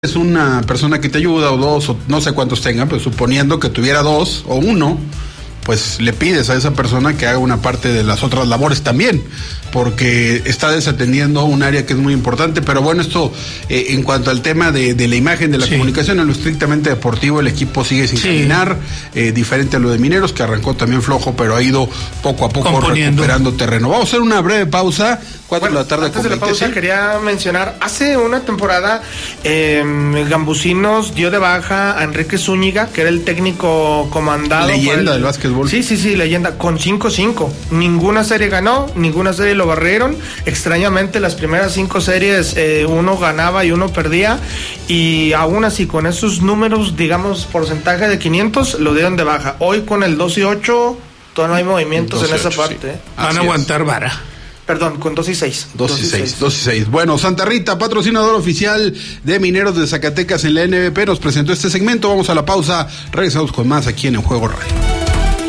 Es una persona que te ayuda, o dos, o no sé cuántos tengan, pero suponiendo que tuviera dos o uno, pues le pides a esa persona que haga una parte de las otras labores también, porque está desatendiendo un área que es muy importante. Pero bueno, esto en cuanto al tema de la imagen de la comunicación, en lo estrictamente deportivo, el equipo sigue sin caminar, diferente a lo de Mineros, que arrancó también flojo, pero ha ido poco a poco recuperando terreno. Vamos a hacer una breve pausa, 4 de la tarde. Antes de la pausa quería mencionar, hace una temporada Gambusinos dio de baja a Enrique Zúñiga, que era el técnico comandado. Leyenda del básquetbol. Sí, leyenda, con 5-5. Ninguna serie ganó, ninguna serie lo barrieron. Extrañamente, las primeras 5 series uno ganaba y uno perdía. Y aún así, con esos números, digamos, porcentaje de 500, lo dieron de baja. Hoy con el 2-8, todavía no hay movimientos en esa parte. Van a aguantar vara. Perdón, con 2-6. 2-6. Bueno, Santa Rita, patrocinador oficial de Mineros de Zacatecas en la NBP, nos presentó este segmento. Vamos a la pausa, regresamos con más aquí en Juego Radio.